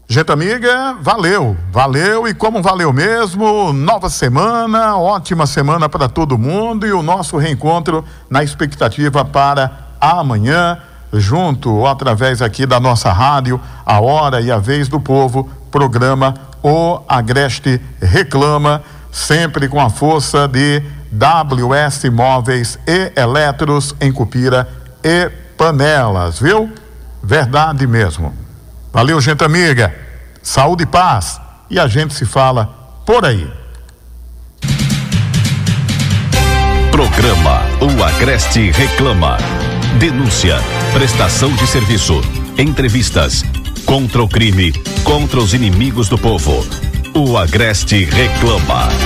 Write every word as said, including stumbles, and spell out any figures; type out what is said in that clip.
Gente amiga, valeu, valeu e como valeu mesmo, nova semana, ótima semana para todo mundo e o nosso reencontro na expectativa para amanhã, junto ou através aqui da nossa rádio, a hora e a vez do povo, programa O Agreste Reclama, sempre com a força de W S Móveis e Eletros em Cupira e Panelas, viu? Verdade mesmo. Valeu, gente amiga. Saúde e paz. E a gente se fala por aí. Programa O Agreste Reclama. Denúncia, prestação de serviço, entrevistas, contra o crime, contra os inimigos do povo. O Agreste Reclama.